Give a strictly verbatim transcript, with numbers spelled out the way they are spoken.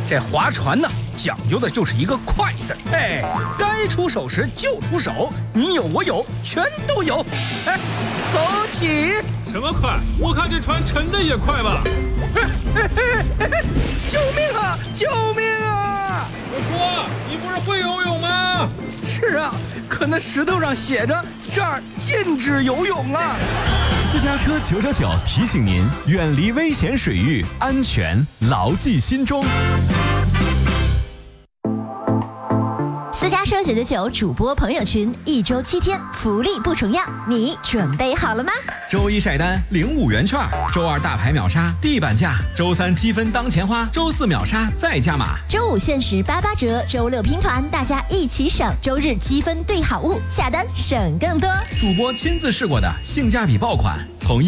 这划船呢，讲究的就是一个快字。哎，该出手时就出手，你有我有，全都有。哎，走起！ 什么快？我看这船沉的也快吧？ 救命啊！救命啊！ 我说，你不是会游泳吗？ 是啊，可那石头上写着这儿禁止游泳啊。 私家车九九九提醒您，远离危险水域，安全牢记心中。 私家车九九九主播朋友群，一周七天，福利不重样，你准备好了吗？ 周一晒单领五元券，周二大牌秒杀地板价，周三积分当钱花，周四秒杀再加码， 周五限时八八折，周六拼团，大家一起省，周日积分兑好物，下单省更多。 主播亲自试过的性价比爆款，从